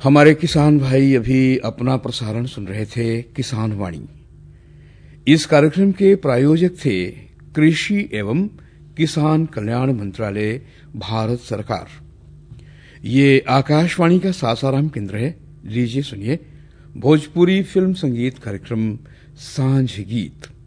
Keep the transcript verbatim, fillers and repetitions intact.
हमारे किसान भाई अभी अपना प्रसारण सुन रहे थे किसान वाणी। इस कार्यक्रम के प्रायोजक थे कृषि एवं किसान कल्याण मंत्रालय, भारत सरकार। ये आकाशवाणी का सासाराम केंद्र है। लीजिए सुनिए भोजपुरी फिल्म संगीत कार्यक्रम सांझ गीत।